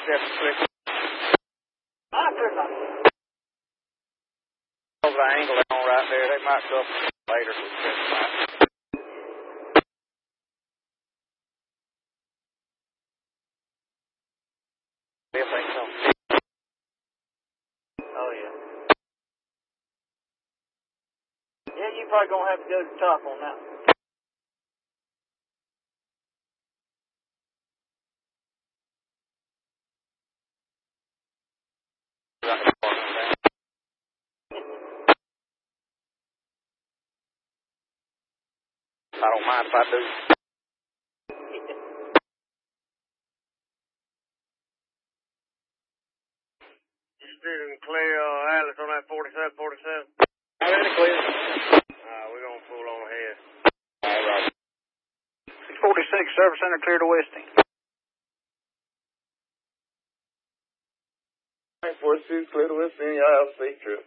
step quick. I could not. Over the angle on right there. They might go later. They think so. Oh, yeah. Yeah, you probably gonna have to go to the top on that one. I don't mind if I do. You still in clear Atlas on that 47? I'm in the clear. We're going to pull on ahead. All right. 646, Service Center clear to Westing. 46, clear to Westing. Y'all have a safe trip.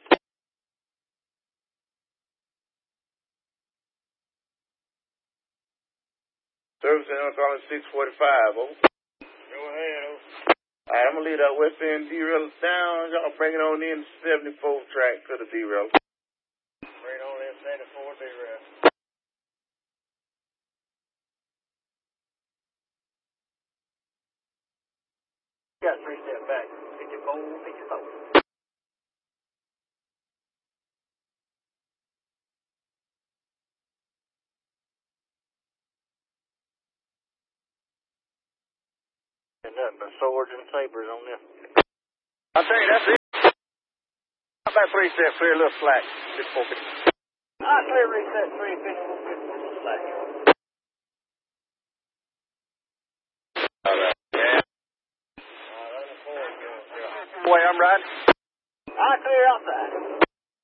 Service Center calling 645, over. Go ahead, over. Alright, I'm going to leave that West End derail down. Y'all bring it on in 74 track to the derail. Bring it on in 74 derail. Got 3 step back. 54. And nothing but swords and sabers on this. I'll tell you, that's it. About 3 steps, clear a little slack. Just 450. I clear reset 350 slack. All right. Yeah. Boy, I'm riding. I clear outside.